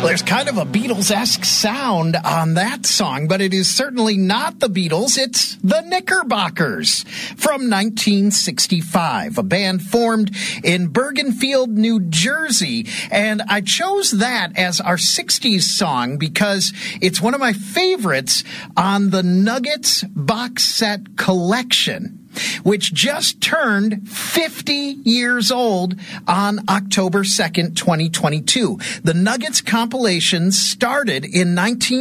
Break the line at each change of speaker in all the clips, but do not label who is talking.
there's kind of a Beatles-esque sound on that song, but it is certainly not the Beatles. It's the Knickerbockers from 1965, a band formed in Bergenfield, New Jersey. And I chose that as our 60s song because it's one of my favorites on the Nuggets box set collection, which just turned 50 years old on October 2nd, 2022. The Nuggets compilation started in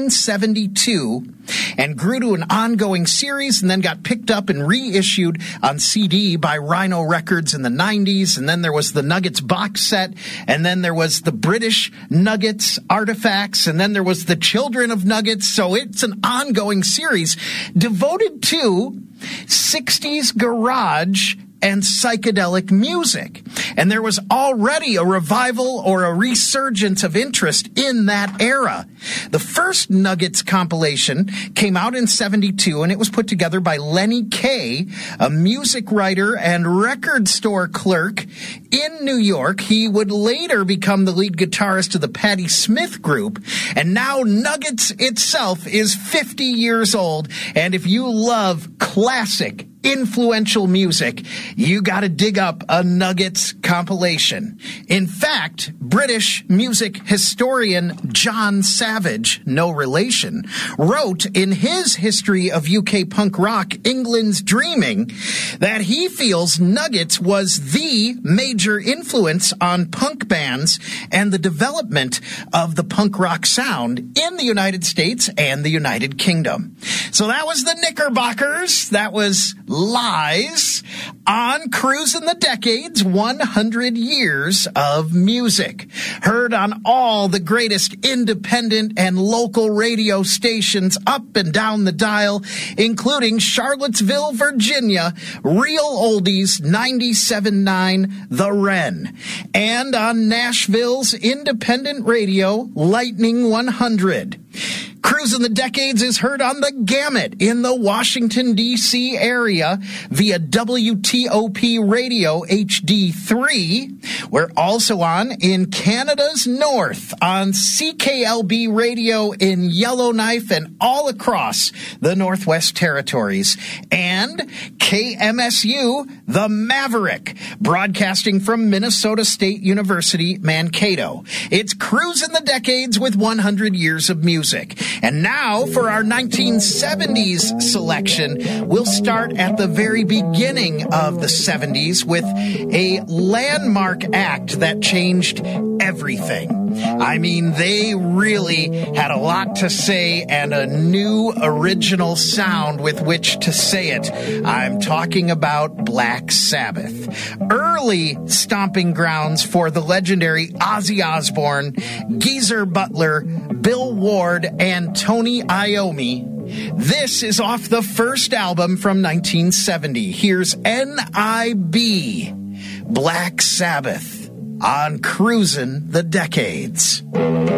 1972 and grew to an ongoing series and then got picked up and reissued on CD by Rhino Records in the 90s. And then there was the Nuggets box set, and then there was the British Nuggets artifacts, and then there was the Children of Nuggets. So it's an ongoing series devoted to 60s garage and psychedelic music. And there was already a revival or a resurgence of interest in that era. The first Nuggets compilation came out in 72, and it was put together by Lenny Kaye, a music writer and record store clerk in New York. He would later become the lead guitarist of the Patti Smith Group, and now Nuggets itself is 50 years old. And if you love classic, influential music, you got to dig up a Nuggets compilation. In fact, British music historian John Savage, no relation, wrote in his History of UK Punk Rock, England's Dreaming, that he feels Nuggets was the major influence on punk bands and the development of the punk rock sound in the United States and the United Kingdom. So that was the Knickerbockers. That was Lies on Cruising the Decades, 100 Years of Music. Heard on all the greatest independent and local radio stations up and down the dial, including Charlottesville, Virginia, Real Oldies 97.9 The Wren, and on Nashville's independent radio, Lightning 100. Cruising the Decades is heard on the Gamut in the Washington, D.C. area via WTOP Radio HD3. We're also on in Canada's North on CKLB Radio in Yellowknife and all across the Northwest Territories. And KMSU, the Maverick, broadcasting from Minnesota State University, Mankato. It's Cruising the Decades with 100 Years of Music. And now for our 1970s selection, we'll start at the very beginning of the 70s with a landmark act that changed everything. I mean, they really had a lot to say and a new original sound with which to say it. I'm talking about Black Sabbath. Early stomping grounds for the legendary Ozzy Osbourne, Geezer Butler, Bill Ward, and Tony Iommi. This is off the first album from 1970. Here's N.I.B., Black Sabbath, on Cruising the Decades.